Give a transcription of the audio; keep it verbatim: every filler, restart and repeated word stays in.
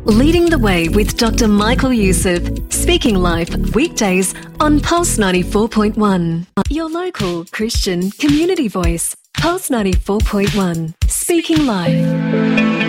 Leading the Way with Doctor Michael Youssef. Speaking Life, weekdays on Pulse ninety-four point one. Your local Christian community voice. Pulse ninety-four point one. Speaking Life.